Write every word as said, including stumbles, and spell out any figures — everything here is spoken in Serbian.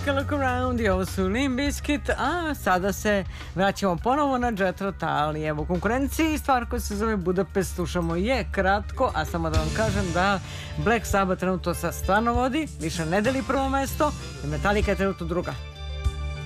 Take a look around i ovo su Limp Bizkit, a sada se vraćamo ponovo na Jethro Tull. Evo, u konkurenciji stvar koja se zove Budapest, slušamo je kratko, a samo da vam kažem da Black Sabbath trenutno sa stvarno vodi, više ne deli prvo mesto i Metallica je trenutno druga.